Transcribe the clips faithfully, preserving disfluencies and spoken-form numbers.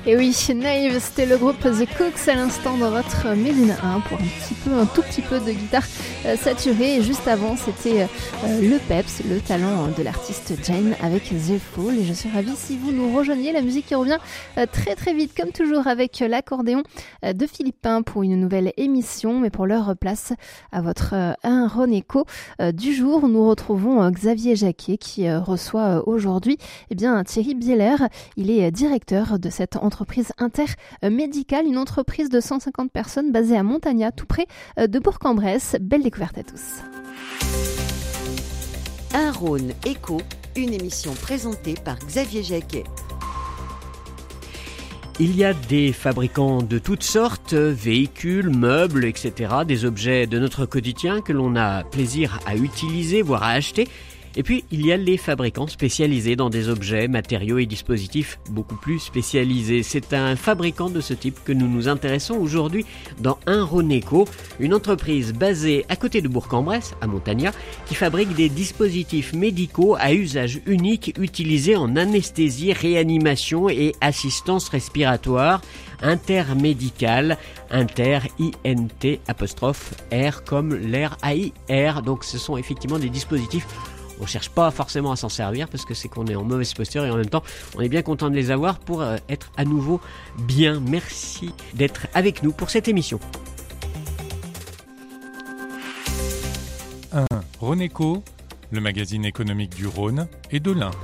Et oui, Naive, c'était le groupe The Cooks à l'instant dans votre Médina un pour un petit peu, un tout petit peu de guitare euh, saturée. Et juste avant, c'était euh, le Peps, le talent de l'artiste Jane avec The Fall. Et je suis ravie si vous nous rejoignez. La musique qui revient euh, très très vite, comme toujours, avec l'accordéon euh, de Philippe Pin pour une nouvelle émission. Mais pour l'heure, place à votre euh, un Ronéco euh, du jour. Nous retrouvons euh, Xavier Jacquet qui euh, reçoit euh, aujourd'hui eh bien, Thierry Bieler. Il est euh, directeur de cette entreprise entreprise intermédicale, une entreprise de cent cinquante personnes basée à Montagnat, tout près de Bourg-en-Bresse. Belle découverte à tous. Un Rhône Éco, une émission présentée par Xavier Jacquet. Il y a des fabricants de toutes sortes, véhicules, meubles, et cetera, des objets de notre quotidien que l'on a plaisir à utiliser, voire à acheter. Et puis, il y a les fabricants spécialisés dans des objets, matériaux et dispositifs beaucoup plus spécialisés. C'est à un fabricant de ce type que nous nous intéressons aujourd'hui dans Un Rhône Éco, une entreprise basée à côté de Bourg-en-Bresse, à Montagnat, qui fabrique des dispositifs médicaux à usage unique utilisés en anesthésie, réanimation et assistance respiratoire intermédicale, inter, I N T, apostrophe, R comme l'air A I R. Donc ce sont effectivement des dispositifs. On ne cherche pas forcément à s'en servir parce que c'est qu'on est en mauvaise posture et en même temps on est bien content de les avoir pour euh, être à nouveau bien. Merci d'être avec nous pour cette émission. Un Rhône Éco, le magazine économique du Rhône et de l'Ain.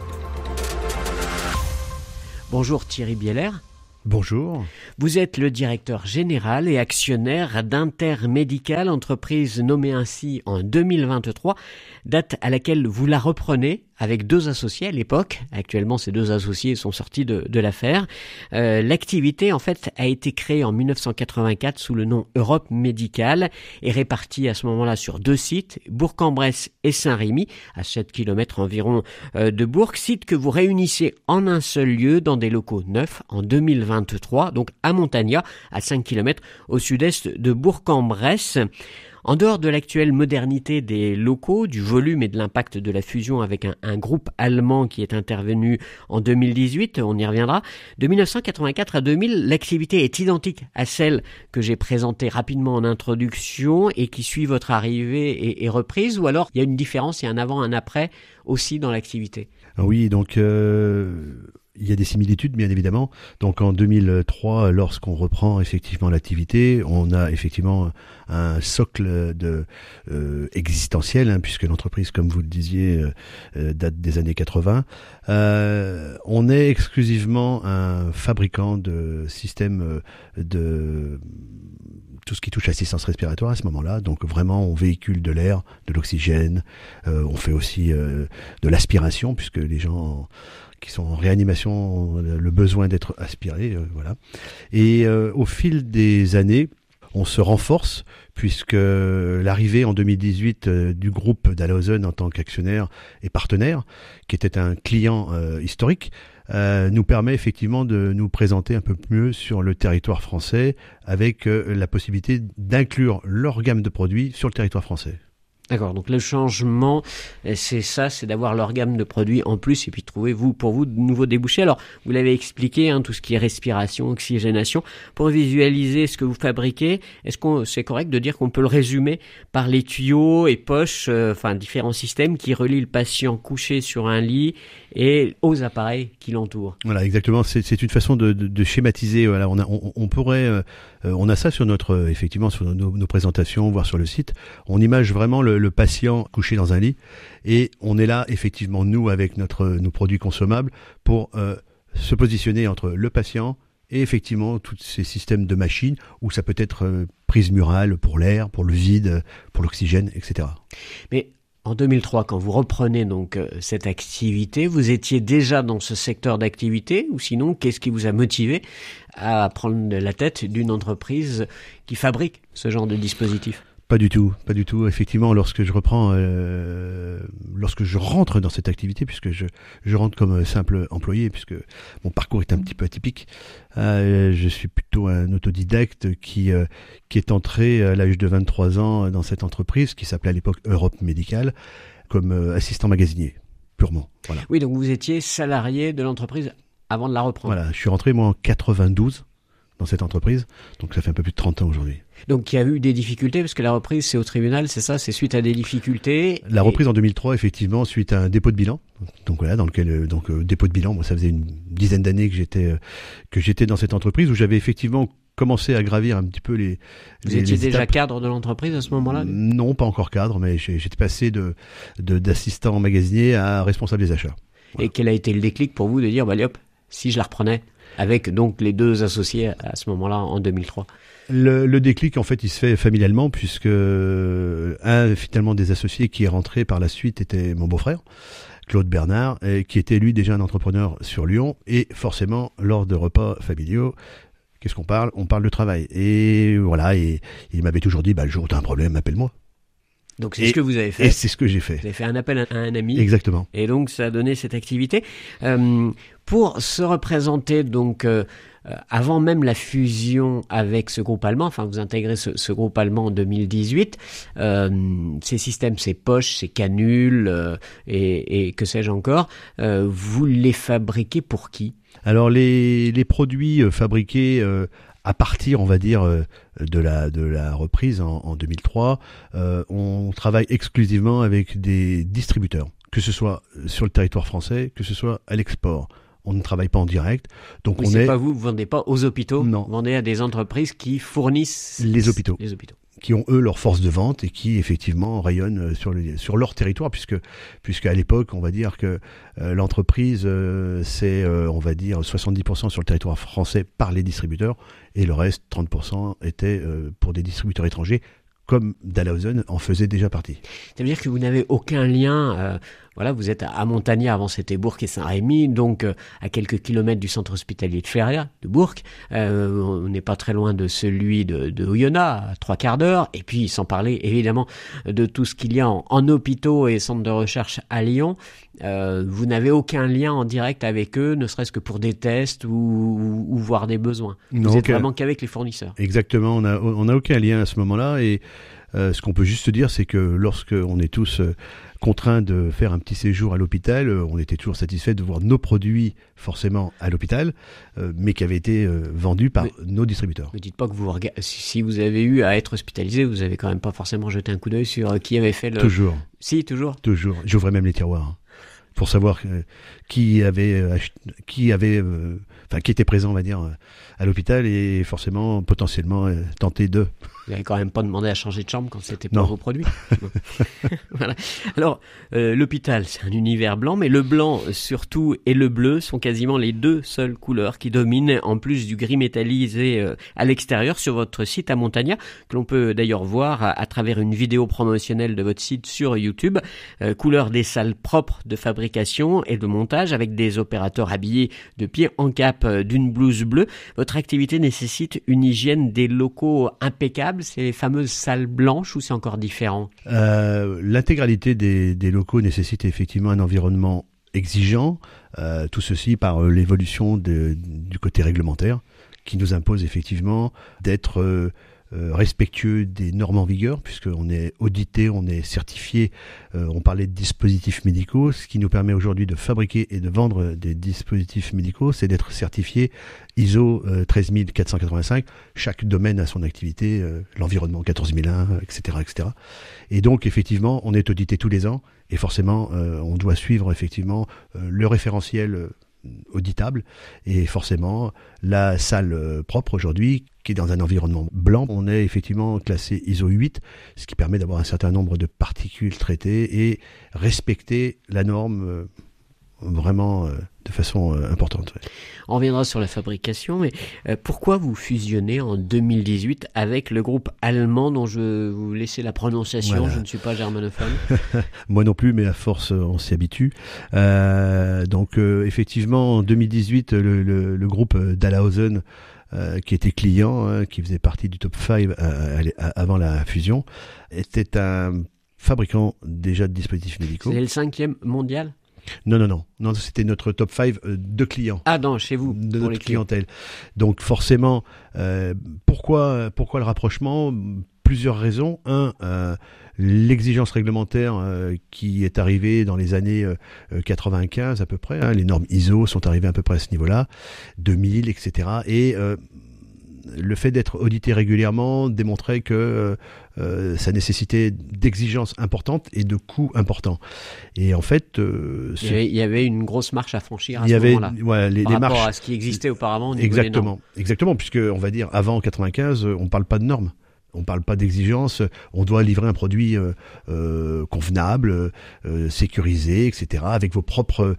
Bonjour Thierry Bieler. Bonjour. Vous êtes le directeur général et actionnaire d'Intermédical, entreprise nommée ainsi en deux mille vingt-trois, date à laquelle vous la reprenez avec deux associés à l'époque. Actuellement, ces deux associés sont sortis de, de l'affaire. Euh, l'activité, en fait, a été créée en dix-neuf cent quatre-vingt-quatre sous le nom Europe Médicale et répartie à ce moment-là sur deux sites, Bourg-en-Bresse et Saint-Rémy, à sept kilomètres environ euh, de Bourg, site que vous réunissez en un seul lieu dans des locaux neufs en deux mille vingt-trois, donc à Montagnat, à cinq kilomètres au sud-est de Bourg-en-Bresse. En dehors de l'actuelle modernité des locaux, du volume et de l'impact de la fusion avec un, un groupe allemand qui est intervenu en deux mille dix-huit, on y reviendra, de dix-neuf cent quatre-vingt-quatre à deux mille, l'activité est identique à celle que j'ai présentée rapidement en introduction et qui suit votre arrivée et, et reprise, ou alors il y a une différence, il y a un avant, un après aussi dans l'activité? Oui, donc... Euh... Il y a des similitudes, bien évidemment. Donc en deux mille trois, lorsqu'on reprend effectivement l'activité, on a effectivement un socle de euh, existentiel, hein, puisque l'entreprise, comme vous le disiez, euh, date des années quatre-vingts. Euh, on est exclusivement un fabricant de systèmes de tout ce qui touche l'assistance respiratoire à ce moment-là. Donc vraiment, on véhicule de l'air, de l'oxygène. Euh, on fait aussi euh, de l'aspiration, puisque les gens qui sont en réanimation, le besoin d'être aspirés, euh, voilà. Et euh, au fil des années, on se renforce, puisque l'arrivée en deux mille dix-huit euh, du groupe Dalhausen en tant qu'actionnaire et partenaire, qui était un client euh, historique, euh, nous permet effectivement de nous présenter un peu mieux sur le territoire français, avec euh, la possibilité d'inclure leur gamme de produits sur le territoire français. D'accord, donc le changement, c'est ça, c'est d'avoir leur gamme de produits en plus et puis trouver vous, pour vous de nouveaux débouchés. Alors, vous l'avez expliqué, hein, tout ce qui est respiration, oxygénation. Pour visualiser ce que vous fabriquez, est-ce que c'est correct de dire qu'on peut le résumer par les tuyaux et poches, euh, enfin différents systèmes qui relient le patient couché sur un lit et aux appareils qui l'entourent? Voilà, exactement. C'est, c'est une façon de, de, de schématiser. Voilà, on a, on, on pourrait, euh, on a ça sur notre, effectivement, sur nos, nos présentations, voire sur le site. On image vraiment le, le patient couché dans un lit et on est là, effectivement, nous, avec notre, nos produits consommables pour euh, se positionner entre le patient et effectivement tous ces systèmes de machines où ça peut être euh, prise murale pour l'air, pour le vide, pour l'oxygène, et cetera. Mais en deux mille trois, quand vous reprenez donc euh, cette activité, vous étiez déjà dans ce secteur d'activité ou sinon, qu'est-ce qui vous a motivé à prendre la tête d'une entreprise qui fabrique ce genre de dispositif? Pas du tout, pas du tout. Effectivement, lorsque je reprends, euh, lorsque je rentre dans cette activité, puisque je, je rentre comme simple employé, puisque mon parcours est un petit peu atypique, euh, je suis plutôt un autodidacte qui, euh, qui est entré à l'âge de vingt-trois ans dans cette entreprise qui s'appelait à l'époque Europe Médicale, comme euh, assistant magasinier, purement. Voilà. Oui, donc vous étiez salarié de l'entreprise avant de la reprendre. Voilà, je suis rentré moi en quatre-vingt-douze dans cette entreprise, donc ça fait un peu plus de trente ans aujourd'hui. Donc il y a eu des difficultés, parce que la reprise c'est au tribunal, c'est ça, c'est suite à des difficultés. La et... reprise en deux mille trois, effectivement, suite à un dépôt de bilan. Donc voilà, dans lequel donc euh, dépôt de bilan, moi ça faisait une dizaine d'années que j'étais euh, que j'étais dans cette entreprise où j'avais effectivement commencé à gravir un petit peu les. Vous les, étiez les déjà étapes. cadre de l'entreprise à ce moment-là? Non, pas encore cadre, mais j'ai, j'étais passé de, de d'assistant magasinier à responsable des achats. Voilà. Et quel a été le déclic pour vous de dire, bah allez hop, si je la reprenais, avec donc les deux associés à ce moment-là en deux mille trois? Le, le déclic, en fait, il se fait familialement, puisque un finalement des associés qui est rentré par la suite était mon beau-frère, Claude Bernard, et qui était lui déjà un entrepreneur sur Lyon, et forcément, lors de repas familiaux, qu'est-ce qu'on parle? On parle de travail. Et voilà, et il m'avait toujours dit, bah, le jour où tu as un problème, appelle-moi. Donc c'est et, ce que vous avez fait. Et c'est ce que j'ai fait. Vous avez fait un appel à un ami. Exactement. Et donc ça a donné cette activité. Euh, pour se représenter, donc euh, avant même la fusion avec ce groupe allemand, enfin vous intégrez ce, ce groupe allemand en deux mille dix-huit, euh, ces systèmes, ces poches, ces canules euh, et, et que sais-je encore, euh, vous les fabriquez pour qui? Alors les, les produits fabriqués euh, à partir, on va dire, euh, de la de la reprise en, en deux mille trois, euh, on travaille exclusivement avec des distributeurs, que ce soit sur le territoire français, que ce soit à l'export. On ne travaille pas en direct, donc oui, on c'est est pas vous, vous vendez pas aux hôpitaux, non. Vous vendez à des entreprises qui fournissent les hôpitaux. Les hôpitaux. Qui ont eux leur force de vente et qui effectivement rayonnent sur le sur leur territoire, puisque puisque à l'époque on va dire que euh, l'entreprise euh, c'est euh, on va dire soixante-dix pour cent sur le territoire français par les distributeurs et le reste trente pour cent était euh, pour des distributeurs étrangers, comme Dalhausen en faisait déjà partie. Ça veut dire que vous n'avez aucun lien, euh, voilà, vous êtes à Montagnat, avant c'était Bourg et Saint-Rémy, donc euh, à quelques kilomètres du centre hospitalier de Fléria, de Bourg. Euh, on n'est pas très loin de celui de, de Oyonnax, à trois quarts d'heure, et puis sans parler évidemment de tout ce qu'il y a en, en hôpitaux et centres de recherche à Lyon. Euh, vous n'avez aucun lien en direct avec eux, ne serait-ce que pour des tests ou, ou, ou voir des besoins. Non, vous êtes aucun... vraiment qu'avec les fournisseurs. Exactement, on a on a aucun lien à ce moment-là, et euh, ce qu'on peut juste dire, c'est que lorsque on est tous euh, contraints de faire un petit séjour à l'hôpital, euh, on était toujours satisfait de voir nos produits forcément à l'hôpital, euh, mais qui avaient été euh, vendus par mais, nos distributeurs. Ne dites pas que vous regardez, si vous avez eu à être hospitalisé, vous avez quand même pas forcément jeté un coup d'œil sur qui avait fait le. Toujours. Si, toujours. Toujours. J'ouvrais même les tiroirs pour savoir euh, qui avait euh, ach... qui avait euh, enfin qui était présent, on va dire, euh, à l'hôpital, et forcément potentiellement euh, tenter de. Vous n'avez quand même pas demandé à changer de chambre quand c'était pas non. vos produits. Voilà. Alors, euh, l'hôpital, c'est un univers blanc, mais le blanc surtout et le bleu sont quasiment les deux seules couleurs qui dominent, en plus du gris métallisé euh, à l'extérieur sur votre site à Montagnat, que l'on peut d'ailleurs voir à, à travers une vidéo promotionnelle de votre site sur YouTube. Euh, couleur des salles propres de fabrication et de montage avec des opérateurs habillés de pied en cap euh, d'une blouse bleue. Votre activité nécessite une hygiène des locaux impeccable. C'est les fameuses salles blanches ou c'est encore différent? euh, L'intégralité des, des locaux nécessite effectivement un environnement exigeant, euh, tout ceci par euh, l'évolution de, du côté réglementaire qui nous impose effectivement d'être euh, euh, respectueux des normes en vigueur, puisqu'on est audité, on est certifié, euh, on parlait de dispositifs médicaux. Ce qui nous permet aujourd'hui de fabriquer et de vendre des dispositifs médicaux, c'est d'être certifié I S O euh, treize mille quatre cent quatre-vingt-cinq. Chaque domaine a son activité, euh, l'environnement quatorze mille un, et cetera, et cetera. Et donc effectivement, on est audité tous les ans, et forcément, euh, on doit suivre effectivement euh, le référentiel euh, auditable, et forcément la salle euh, propre aujourd'hui qui est dans un environnement blanc, on est effectivement classé I S O huit, ce qui permet d'avoir un certain nombre de particules traitées et respecter la norme euh, vraiment euh, de façon euh, importante. Ouais. On reviendra sur la fabrication, mais euh, pourquoi vous fusionnez en deux mille dix-huit avec le groupe allemand dont je vais vous laisser la prononciation, voilà. Je ne suis pas germanophone. Moi non plus, mais à force on s'y habitue. Euh, donc euh, effectivement en deux mille dix-huit, le, le, le groupe Dalhausen, euh, qui était client, hein, qui faisait partie du top cinq euh, avant la fusion, était un fabricant déjà de dispositifs médicaux. C'est le cinquième mondial ? Non, non, non, non, c'était notre top cinq de clients. Ah non, chez vous, de pour notre les clientèle. Donc forcément, euh, pourquoi, pourquoi le rapprochement ? plusieurs raisons. Un, euh, l'exigence réglementaire euh, qui est arrivée dans les années euh, quatre-vingt-quinze à peu près. Hein, les normes I S O sont arrivées à peu près à ce niveau-là, deux mille, et cetera. Et euh, le fait d'être audité régulièrement démontrait que euh, ça nécessitait d'exigences importantes et de coûts importants. Et en fait, euh, il, y avait, il y avait une grosse marche à franchir à il ce y avait, moment-là, ouais, les, par les rapport marches, à ce qui existait auparavant au niveau exactement, des normes. Exactement, puisque on va dire avant quatre-vingt-quinze, on parle pas de normes. On ne parle pas d'exigence, on doit livrer un produit euh, euh, convenable, euh, sécurisé, et cetera, avec vos propres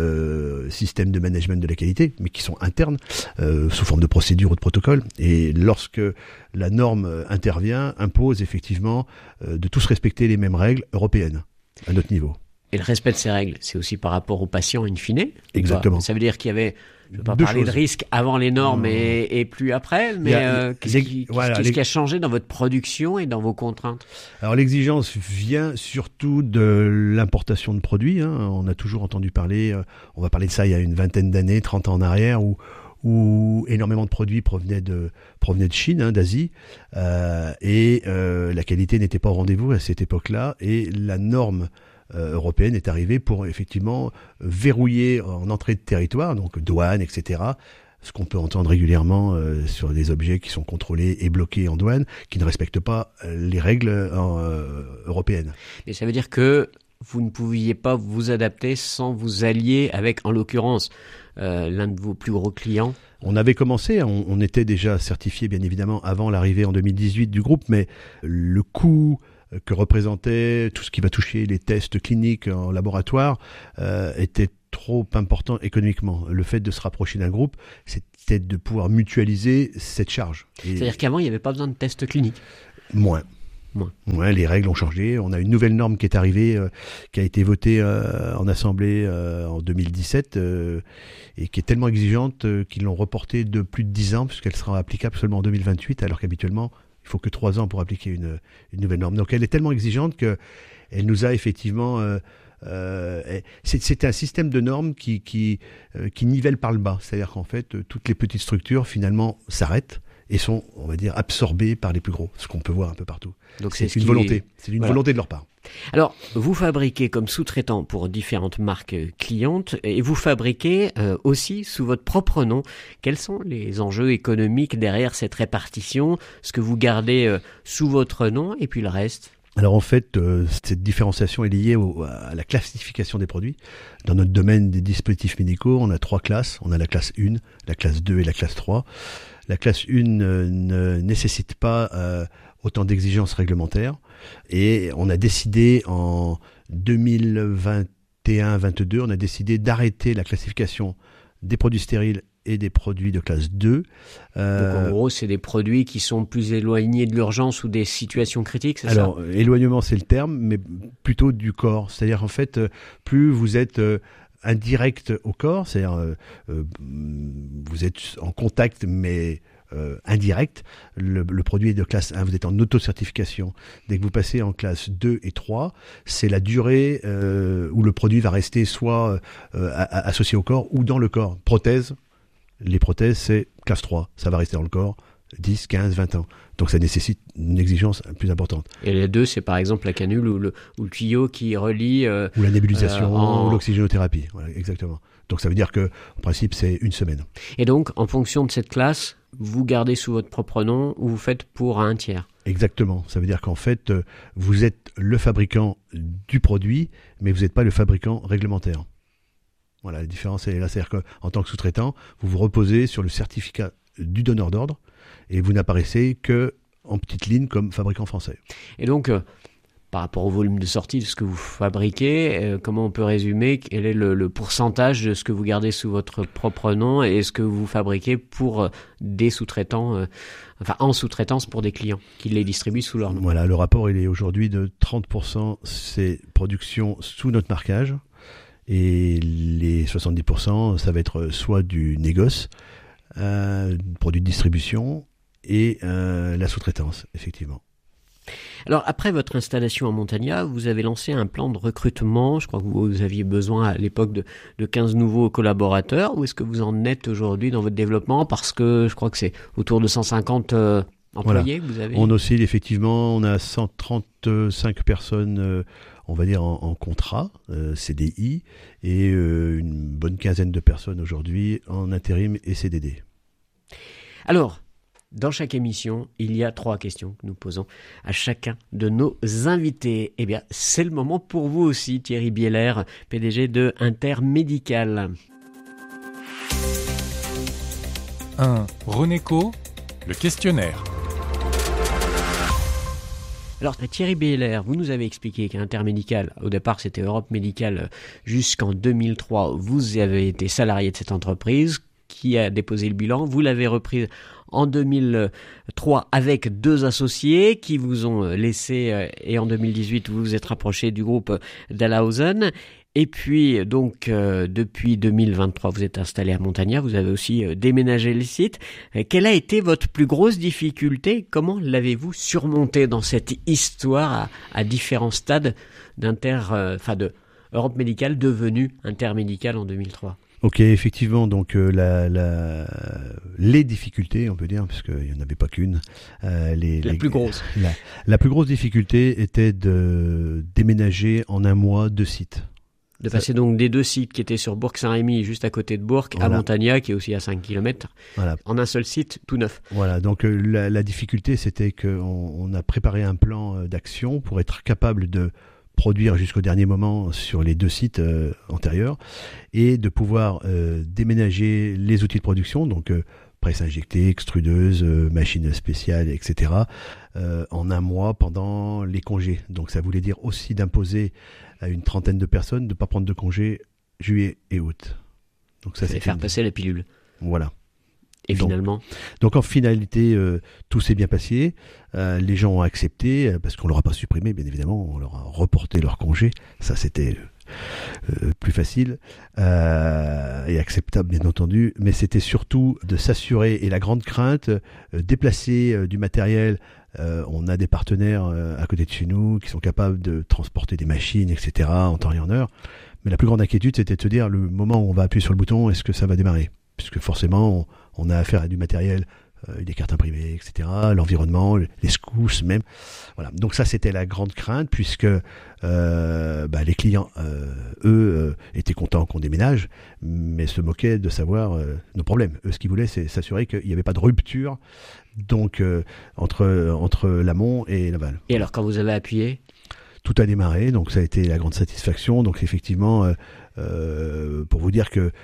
euh, systèmes de management de la qualité, mais qui sont internes, euh, sous forme de procédures ou de protocoles. Et lorsque la norme intervient, impose effectivement euh, de tous respecter les mêmes règles européennes à notre niveau. Et le respect de ces règles, c'est aussi par rapport aux patients in fine. Exactement. Ça veut dire qu'il y avait, je ne veux pas Deux parler choses. de risque avant les normes Mmh. et, et plus après, mais Il y a- euh, qu'est-ce, les- qui, qu'est-ce voilà, qu'est-ce les- qui a changé dans votre production et dans vos contraintes? Alors l'exigence vient surtout de l'importation de produits. Hein. On a toujours entendu parler, euh, on va parler de ça il y a une vingtaine d'années, trente ans en arrière, où, où énormément de produits provenaient de, provenaient de Chine, hein, d'Asie, euh, et euh, la qualité n'était pas au rendez-vous à cette époque-là, et la norme euh, européenne est arrivée pour effectivement verrouiller en entrée de territoire, donc douane, et cetera, ce qu'on peut entendre régulièrement euh, sur des objets qui sont contrôlés et bloqués en douane, qui ne respectent pas euh, les règles euh, européennes. Et ça veut dire que vous ne pouviez pas vous adapter sans vous allier avec, en l'occurrence, euh, l'un de vos plus gros clients. On avait commencé, on, on était déjà certifié bien évidemment avant l'arrivée en deux mille dix-huit du groupe, mais le coût que représentait tout ce qui va toucher les tests cliniques en laboratoire euh, était trop important économiquement. Le fait de se rapprocher d'un groupe, c'était de pouvoir mutualiser cette charge. Et C'est-à-dire qu'avant, il n'y avait pas besoin de tests cliniques. moins. Moins. Ouais, les règles ont changé. On a une nouvelle norme qui est arrivée, euh, qui a été votée euh, en assemblée euh, en deux mille dix-sept euh, et qui est tellement exigeante euh, qu'ils l'ont reportée de plus de dix ans puisqu'elle sera applicable seulement en deux mille vingt-huit, alors qu'habituellement il faut que trois ans pour appliquer une, une nouvelle norme. Donc elle est tellement exigeante que elle nous a effectivement euh, euh, c'est, c'est un système de normes qui qui, euh, qui nivelle par le bas. C'est-à-dire qu'en fait euh, toutes les petites structures finalement s'arrêtent et sont, on va dire, absorbées par les plus gros, ce qu'on peut voir un peu partout. Donc c'est, c'est ce une qui volonté, est- c'est une Voilà. volonté de leur part. Alors, vous fabriquez comme sous-traitant pour différentes marques euh, clientes et vous fabriquez euh, aussi sous votre propre nom. Quels sont les enjeux économiques derrière cette répartition? Ce que vous gardez euh, sous votre nom et puis le reste? Alors en fait, euh, cette différenciation est liée au, à la classification des produits. Dans notre domaine des dispositifs médicaux, on a trois classes. On a la classe un, la classe deux et la classe trois. La classe un euh, ne nécessite pas euh, autant d'exigences réglementaires. Et on a décidé en deux mille vingt et un vingt-deux, on a décidé d'arrêter la classification des produits stériles et des produits de classe deux. Euh, Donc en gros, c'est des produits qui sont plus éloignés de l'urgence ou des situations critiques, c'est Alors, ça? euh, éloignement, c'est le terme, mais plutôt du corps. C'est-à-dire, en fait, euh, plus vous êtes euh, indirect au corps, c'est-à-dire, euh, euh, vous êtes en contact, mais euh, indirect, le, le produit est de classe un, vous êtes en auto-certification. Dès que vous passez en classe deux et trois, c'est la durée euh, où le produit va rester soit euh, a- a- associé au corps ou dans le corps. Prothèse, les prothèses, c'est classe trois, ça va rester dans le corps dix, quinze, vingt ans. Donc ça nécessite une exigence plus importante. Et les deux, c'est par exemple la canule ou le, ou le tuyau qui relie... euh, Ou la nébulisation, Euh, en- ou l'oxygénothérapie. Voilà, exactement. Donc ça veut dire que, en principe, c'est une semaine. Et donc, en fonction de cette classe, vous gardez sous votre propre nom ou vous faites pour un tiers? Exactement. Ça veut dire qu'en fait, euh, vous êtes le fabricant du produit, mais vous n'êtes pas le fabricant réglementaire. Voilà, la différence est là. C'est-à-dire qu'en tant que sous-traitant, vous vous reposez sur le certificat du donneur d'ordre et vous n'apparaissez que en petite ligne comme fabricant français. Et donc, euh, par rapport au volume de sortie de ce que vous fabriquez, euh, comment on peut résumer quel est le, le pourcentage de ce que vous gardez sous votre propre nom et ce que vous fabriquez pour euh, des sous-traitants, euh, enfin en sous-traitance pour des clients qui les distribuent sous leur nom? Voilà, le rapport il est aujourd'hui de trente pour cent c'est production sous notre marquage et les soixante-dix pour cent ça va être soit du négoce, euh, produit de distribution et euh, la sous-traitance, effectivement. Alors, après votre installation à Montagna, vous avez lancé un plan de recrutement. Je crois que vous aviez besoin à l'époque de, de quinze nouveaux collaborateurs. Où est-ce que vous en êtes aujourd'hui dans votre développement? Parce que je crois que c'est autour de cent cinquante euh, employés voilà. Vous avez... On oscille effectivement, on a cent trente-cinq personnes, euh, on va dire en, en contrat, euh, C D I, et euh, une bonne quinzaine de personnes aujourd'hui en intérim et C D D. Alors, dans chaque émission, il y a trois questions que nous posons à chacun de nos invités. Eh bien, c'est le moment pour vous aussi, Thierry Bieler, P D G de Intermédical. un. Renéco, le questionnaire. Alors Thierry Bieler, vous nous avez expliqué qu'Intermédical, au départ c'était Europe Médicale jusqu'en deux mille trois, vous avez été salarié de cette entreprise qui a déposé le bilan, vous l'avez reprise en deux mille trois avec deux associés qui vous ont laissé et en deux mille dix-huit vous vous êtes rapproché du groupe Dalhausen. Et puis, donc, euh, depuis deux mille vingt-trois, vous êtes installé à Montagnat, vous avez aussi euh, déménagé le site. Euh, quelle a été votre plus grosse difficulté ? Comment l'avez-vous surmonté dans cette histoire à, à différents stades d'Inter, enfin euh, de Europe Médicale devenue Intermédical en deux mille trois ? Ok, effectivement, donc euh, la, la, les difficultés, on peut dire, parce qu'il n'y en avait pas qu'une. Euh, les, la les, plus grosse. La, la plus grosse difficulté était de déménager en un mois deux sites. De passer donc des deux sites qui étaient sur Bourg-Saint-Rémy, juste à côté de Bourg, voilà. à Montagnat, qui est aussi à cinq kilomètres, voilà. en un seul site tout neuf. Voilà, donc euh, la, la difficulté, c'était qu'on on a préparé un plan d'action pour être capable de produire jusqu'au dernier moment sur les deux sites euh, antérieurs et de pouvoir euh, déménager les outils de production, donc euh, presse injectée, extrudeuse, euh, machine spéciale, et cetera, euh, en un mois pendant les congés. Donc ça voulait dire aussi d'imposer à une trentaine de personnes de ne pas prendre de congés juillet et août. Donc ça, c'est faire une... passer la pilule. Voilà. Et donc, finalement donc en finalité, euh, tout s'est bien passé. Euh, les gens ont accepté, euh, parce qu'on ne leur a pas supprimé, bien évidemment, on leur a reporté leur congé. Ça, c'était euh, plus facile euh, et acceptable, bien entendu. Mais c'était surtout de s'assurer, et la grande crainte, euh, déplacer euh, du matériel. Euh, on a des partenaires euh, à côté de chez nous qui sont capables de transporter des machines, et cetera, en temps et en heure. Mais la plus grande inquiétude, c'était de se dire, le moment où on va appuyer sur le bouton, est-ce que ça va démarrer ? Puisque forcément, on, on a affaire à du matériel, euh, des cartes imprimées, et cetera, l'environnement, les secousses même. Voilà. Donc ça, c'était la grande crainte, puisque euh, bah, les clients, euh, eux, euh, étaient contents qu'on déménage, mais se moquaient de savoir euh, nos problèmes. Eux, ce qu'ils voulaient, c'est s'assurer qu'il n'y avait pas de rupture donc, euh, entre, entre l'amont et l'aval. Et alors, quand vous avez appuyé ? Tout a démarré, donc ça a été la grande satisfaction. Donc effectivement, euh, euh, pour vous dire que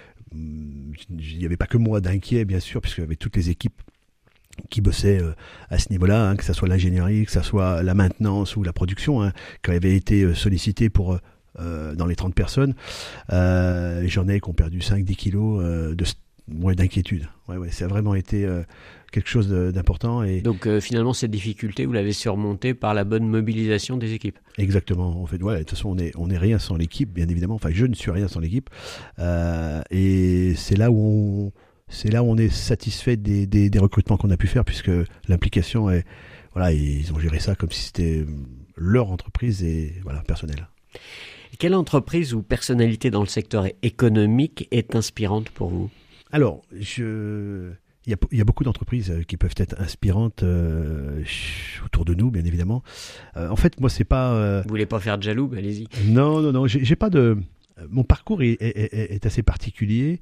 il n'y avait pas que moi d'inquiet, bien sûr, puisqu'il y avait toutes les équipes qui bossaient euh, à ce niveau-là, hein, que ce soit l'ingénierie, que ce soit la maintenance ou la production, hein, qui avaient été sollicitées pour, euh, dans les trente personnes. Euh, j'en ai qui ont perdu cinq à dix kilos euh, de, ouais, d'inquiétude. Ouais, ouais, ça a vraiment été euh, quelque chose de, d'important. Et donc euh, finalement, cette difficulté, vous l'avez surmontée par la bonne mobilisation des équipes. Exactement. En fait, ouais, de toute façon, on est, on est rien sans l'équipe, bien évidemment. Enfin, je ne suis rien sans l'équipe. Euh, et c'est là où on, c'est là où on est satisfait des, des, des recrutements qu'on a pu faire, puisque l'implication est, voilà, ils ont géré ça comme si c'était leur entreprise et voilà, personnel. Quelle entreprise ou personnalité dans le secteur économique est inspirante pour vous ? Alors, je... il, y a, il y a beaucoup d'entreprises qui peuvent être inspirantes euh, autour de nous, bien évidemment. Euh, en fait, moi, c'est pas... Euh... Vous voulez pas faire de jaloux ? Allez-y. Non, non, non. J'ai, j'ai pas de... Mon parcours est, est, est, est assez particulier.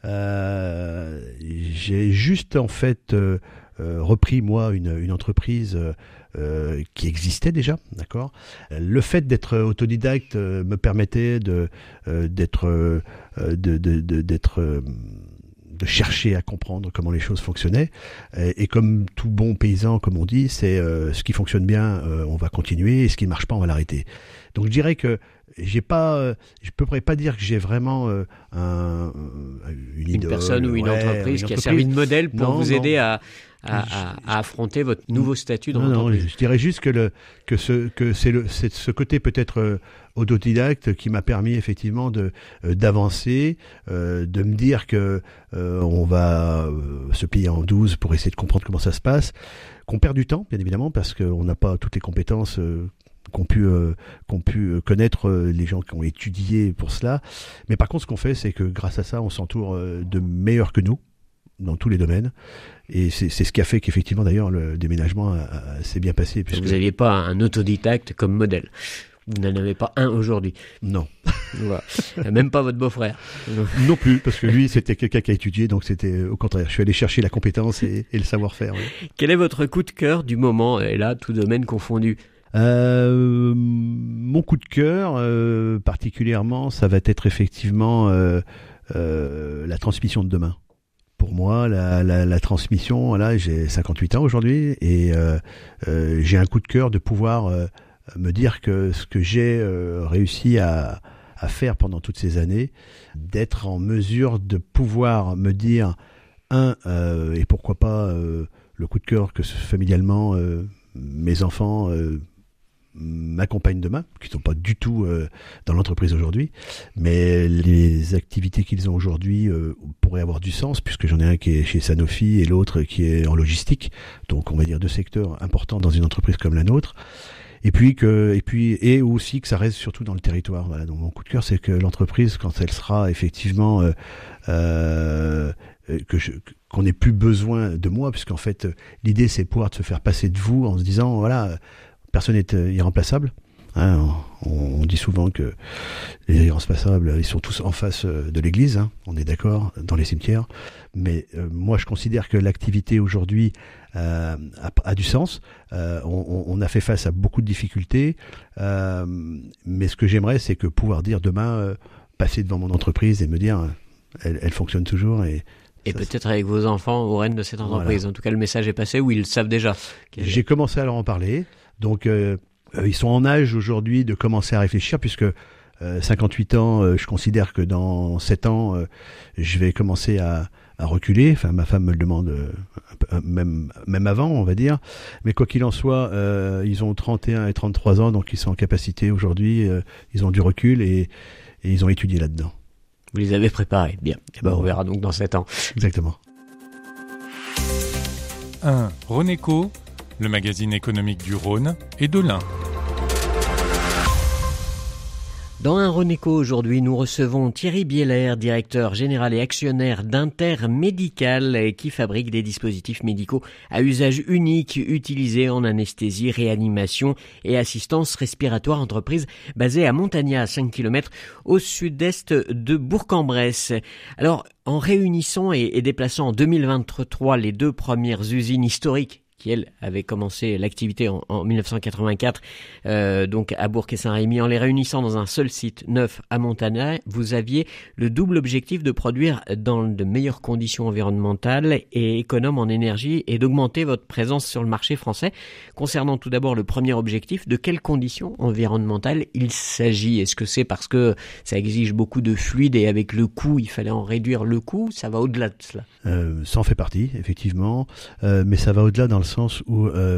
Euh, j'ai juste, en fait, euh, euh, repris, moi, une, une entreprise... Euh, qui existait déjà, d'accord. Le fait d'être autodidacte euh, me permettait de euh, d'être euh, de, de, de d'être euh, de chercher à comprendre comment les choses fonctionnaient. Et, et comme tout bon paysan, comme on dit, c'est euh, ce qui fonctionne bien, euh, on va continuer, et ce qui ne marche pas, on va l'arrêter. Donc je dirais que j'ai pas, euh, je peux pas dire que j'ai vraiment euh, un, une, une idole, personne ou une ouais, entreprise une qui entreprise. a servi de modèle pour non, vous non. aider à À, à, à affronter votre nouveau statut dans non, l'entreprise. Non, je dirais juste que, le, que, ce, que c'est, le, c'est ce côté peut-être euh, autodidacte qui m'a permis effectivement de, euh, d'avancer, euh, de me dire que euh, on va euh, se plier en douze pour essayer de comprendre comment ça se passe, qu'on perd du temps, bien évidemment, parce qu'on n'a pas toutes les compétences euh, qu'ont pu, euh, qu'ont pu connaître euh, les gens qui ont étudié pour cela. Mais par contre, ce qu'on fait, c'est que grâce à ça, on s'entoure euh, de meilleurs que nous. dans tous les domaines. Et c'est, c'est ce qui a fait qu'effectivement, d'ailleurs, le déménagement a, a, s'est bien passé. Puisque... Vous n'aviez pas un autodidacte comme modèle. Vous n'en avez pas un aujourd'hui. Non. Voilà. Même pas votre beau-frère. Non plus, parce que lui, c'était quelqu'un qui a étudié, donc c'était au contraire. Je suis allé chercher la compétence et, et le savoir-faire. Oui. Quel est votre coup de cœur du moment, et là, tout domaine confondu? Euh, mon coup de cœur, euh, particulièrement, ça va être effectivement euh, euh, la transmission de demain. Pour moi, la, la, la transmission, là, j'ai cinquante-huit ans aujourd'hui, et euh, euh, j'ai un coup de cœur de pouvoir euh, me dire que ce que j'ai euh, réussi à, à faire pendant toutes ces années, d'être en mesure de pouvoir me dire, un, euh, et pourquoi pas euh, le coup de cœur que familialement, euh, mes enfants euh, m'accompagnent demain, qui ne sont pas du tout euh, dans l'entreprise aujourd'hui, mais les activités qu'ils ont aujourd'hui euh, pourraient avoir du sens, puisque j'en ai un qui est chez Sanofi et l'autre qui est en logistique, donc on va dire deux secteurs importants dans une entreprise comme la nôtre. Et puis que, et puis, et aussi que ça reste surtout dans le territoire. Voilà. Donc mon coup de cœur, c'est que l'entreprise, quand elle sera effectivement, euh, euh, que je, qu'on n'ait plus besoin de moi, puisqu'en fait, l'idée, c'est pouvoir se faire passer de vous en se disant, voilà, personne n'est irremplaçable. Hein, on, on dit souvent que les irremplaçables, ils sont tous en face de l'église, hein, on est d'accord, dans les cimetières. Mais euh, moi, je considère que l'activité aujourd'hui euh, a, a du sens. Euh, on, on a fait face à beaucoup de difficultés, euh, mais ce que j'aimerais, c'est que pouvoir dire demain, euh, passer devant mon entreprise et me dire, elle, elle fonctionne toujours et Et ça, peut-être avec vos enfants au rênes de cette entreprise. Voilà. En tout cas, le message est passé ou ils le savent déjà. J'ai commencé à leur en parler. Donc, euh, ils sont en âge aujourd'hui de commencer à réfléchir puisque euh, cinquante-huit ans, euh, je considère que dans sept ans, euh, je vais commencer à, à reculer. Enfin, ma femme me le demande euh, un peu, même, même avant, on va dire. Mais quoi qu'il en soit, euh, ils ont trente et un et trente-trois ans, donc ils sont en capacité aujourd'hui. Euh, ils ont du recul et, et ils ont étudié là-dedans. Vous les avez préparés, bien. Et ben, on verra donc dans sept ans. Exactement. un. Renéco, le magazine économique du Rhône et de l'Ain. Dans un Renéco aujourd'hui, nous recevons Thierry Bieler, directeur général et actionnaire d'Intermédical, qui fabrique des dispositifs médicaux à usage unique utilisés en anesthésie, réanimation et assistance respiratoire, entreprise basée à Montagnat, à cinq kilomètres au sud-est de Bourg-en-Bresse. Alors, en réunissant et, et déplaçant en deux mille vingt-trois les deux premières usines historiques qui, elle, avait commencé l'activité en, en dix-neuf cent quatre-vingt-quatre, euh, donc à Bourg et Saint-Rémy, en les réunissant dans un seul site neuf à Montagnat, vous aviez le double objectif de produire dans de meilleures conditions environnementales et économes en énergie et d'augmenter votre présence sur le marché français. Concernant tout d'abord le premier objectif, de quelles conditions environnementales il s'agit? Est-ce que c'est parce que ça exige beaucoup de fluide et avec le coût, il fallait en réduire le coût? Ça va au-delà de cela. Euh, ça en fait partie, effectivement, euh, mais ça va au-delà dans le sens où euh,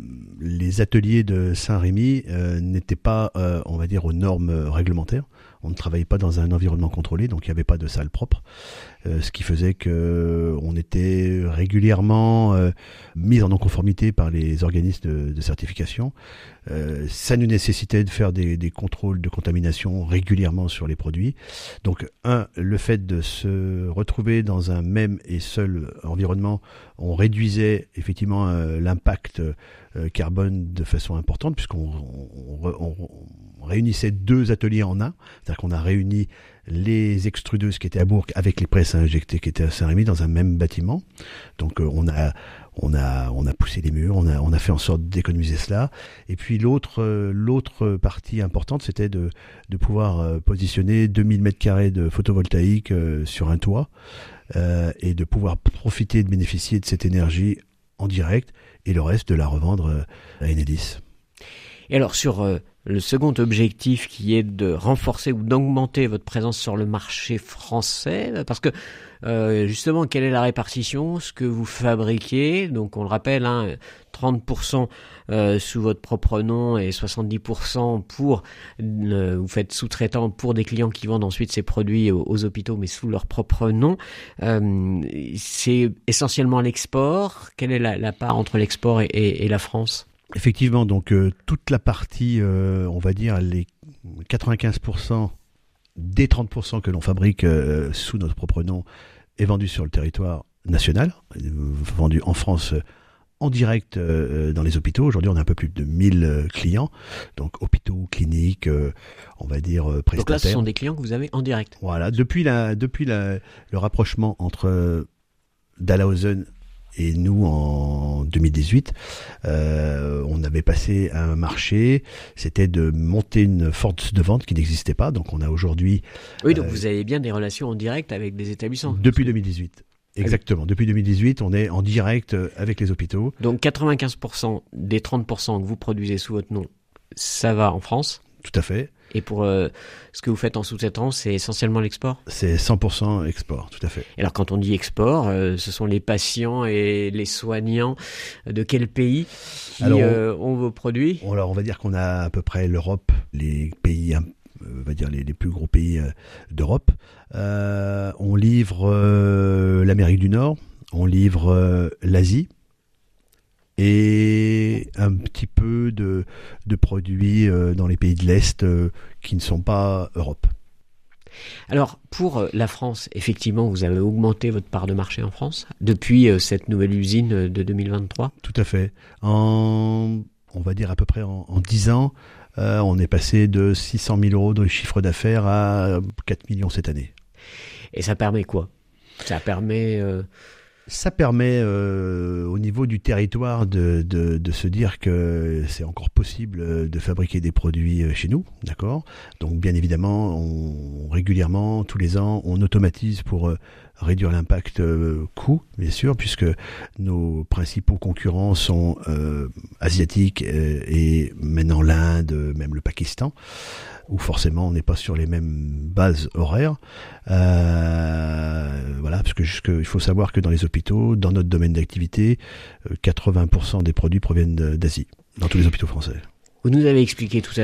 les ateliers de Saint-Rémy euh, n'étaient pas, euh, on va dire, aux normes réglementaires. On ne travaillait pas dans un environnement contrôlé, donc il n'y avait pas de salle propre, euh, ce qui faisait que on était régulièrement euh, mis en non-conformité par les organismes de, de certification. Euh, ça nous nécessitait de faire des, des contrôles de contamination régulièrement sur les produits. Donc, un, le fait de se retrouver dans un même et seul environnement, on réduisait effectivement euh, l'impact euh, carbone de façon importante, puisqu'on on, on, on réunissait deux ateliers en un. C'est-à-dire qu'on a réuni les extrudeuses qui étaient à Bourg avec les presses à injecter qui étaient à Saint-Rémy dans un même bâtiment. Donc, euh, on a... On a, on a poussé les murs, on a, on a fait en sorte d'économiser cela. Et puis l'autre, euh, l'autre partie importante, c'était de, de pouvoir euh, positionner deux mille mètres carrés de photovoltaïque euh, sur un toit euh, et de pouvoir profiter, de bénéficier de cette énergie en direct et le reste de la revendre euh, à Enedis. Et alors sur euh, le second objectif qui est de renforcer ou d'augmenter votre présence sur le marché français, parce que Euh, justement, quelle est la répartition, ce que vous fabriquez? Donc, on le rappelle, hein, trente pour cent euh, sous votre propre nom et soixante-dix pour cent pour, euh, vous faites sous-traitant pour des clients qui vendent ensuite ces produits aux, aux hôpitaux, mais sous leur propre nom. Euh, c'est essentiellement l'export. Quelle est la, la part entre l'export et, et, et la France? Effectivement, donc euh, toute la partie, euh, on va dire les quatre-vingt-quinze pour cent des trente pour cent que l'on fabrique euh, sous notre propre nom est vendu sur le territoire national, vendu en France en direct euh, dans les hôpitaux. Aujourd'hui, on a un peu plus de mille euh, clients, donc hôpitaux, cliniques, euh, on va dire euh, prestataires. Donc là, ce sont des clients que vous avez en direct. Voilà, depuis, la, depuis la, le rapprochement entre euh, Dalhausen et nous en deux mille dix-huit, euh, on avait passé un marché, c'était de monter une force de vente qui n'existait pas. Donc on a aujourd'hui... Oui, donc euh, vous avez bien des relations en direct avec des établissements. Depuis deux mille dix-huit. Exactement. Depuis deux mille dix-huit, on est en direct avec les hôpitaux. Donc quatre-vingt-quinze pour cent des trente pour cent que vous produisez sous votre nom, ça va en France. Tout à fait. Et pour euh, ce que vous faites en sous-traitance, c'est essentiellement l'export ? C'est cent pour cent export, tout à fait. Et alors quand on dit export, euh, ce sont les patients et les soignants de quel pays qui alors, euh, ont vos produits ? on, alors on va dire qu'on a à peu près l'Europe, les pays, euh, on va dire les, les plus gros pays euh, d'Europe. Euh, on livre euh, l'Amérique du Nord, on livre euh, l'Asie. Et un petit peu de, de produits euh, dans les pays de l'Est euh, qui ne sont pas Europe. Alors, pour la France, effectivement, vous avez augmenté votre part de marché en France depuis euh, cette nouvelle usine de deux mille vingt-trois ? Tout à fait. En, on va dire à peu près en, en dix ans, euh, on est passé de six cent mille euros de chiffre d'affaires à quatre millions cette année. Et ça permet quoi ? Ça permet... Euh... Ça permet euh, au niveau du territoire de, de, de se dire que c'est encore possible de fabriquer des produits chez nous, d'accord ? Donc bien évidemment, on, régulièrement, tous les ans, on automatise pour euh, réduire l'impact euh, coût, bien sûr, puisque nos principaux concurrents sont euh, asiatiques euh, et maintenant l'Inde, même le Pakistan, où forcément on n'est pas sur les mêmes bases horaires. Euh, voilà, parce que jusque, il faut savoir que dans les hôpitaux, dans notre domaine d'activité, quatre-vingts pour cent des produits proviennent d'Asie, dans tous les hôpitaux français. Vous nous avez expliqué tout à